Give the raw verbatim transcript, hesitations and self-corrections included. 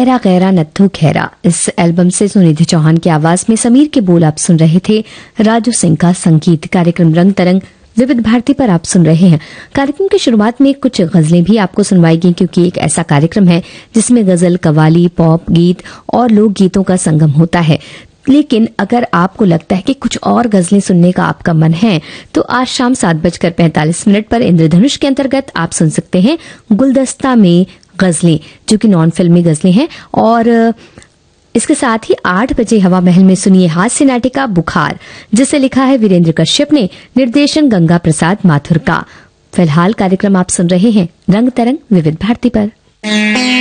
गहरा गहरा नत्थू खैरा, इस एल्बम से सुनिधि चौहान की आवाज में समीर के बोल आप सुन रहे थे। राजू सिंह का संगीत। कार्यक्रम रंग तरंग विविध भारती पर आप सुन रहे हैं। कार्यक्रम की शुरुआत में कुछ गजलें भी आपको सुनवाई गई, क्योंकि एक ऐसा कार्यक्रम है जिसमें गजल, कव्वाली, पॉप गीत और लोक गीतों का संगम होता है। लेकिन अगर आपको लगता है कि कुछ और गजलें सुनने का आपका मन है, तो आज शाम सात बजकर पैंतालीस मिनट पर इंद्रधनुष के अंतर्गत आप सुन सकते हैं गुलदस्ता में गजलें, जो कि नॉन फिल्मी गजलें हैं। और इसके साथ ही आठ बजे हवा महल में सुनिए हास्य नाटिका बुखार, जिसे लिखा है वीरेंद्र कश्यप ने, निर्देशन गंगा प्रसाद माथुर का। फिलहाल कार्यक्रम आप सुन रहे हैं रंग तरंग विविध भारती पर।